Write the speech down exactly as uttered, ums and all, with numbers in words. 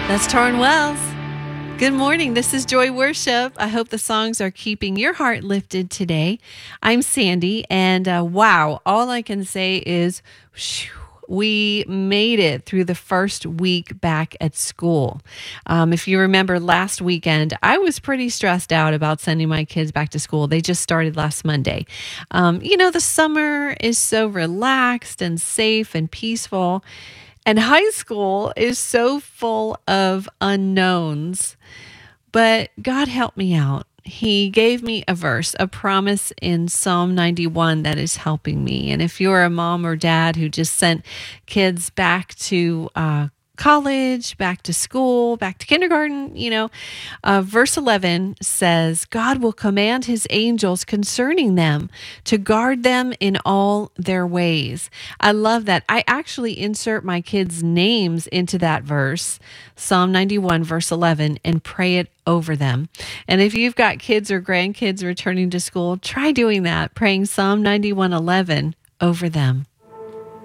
That's Torrin Wells. Good morning. This is Joy Worship. I hope the songs are keeping your heart lifted today. I'm Sandy, and uh, wow, all I can say is whew, we made it through the first week back at school. Um, if you remember last weekend, I was pretty stressed out about sending my kids back to school. They just started last Monday. Um, you know, the summer is so relaxed and safe and peaceful. And high school is so full of unknowns. But God helped me out. He gave me a verse, a promise in Psalm ninety-one that is helping me. And if you're a mom or dad who just sent kids back to uh, college, back to school, back to kindergarten, you know, uh, verse eleven says, God will command his angels concerning them to guard them in all their ways. I love that. I actually insert my kids' names into that verse, Psalm ninety-one, verse eleven, and pray it over them. And if you've got kids or grandkids returning to school, try doing that, praying Psalm ninety-one eleven over them.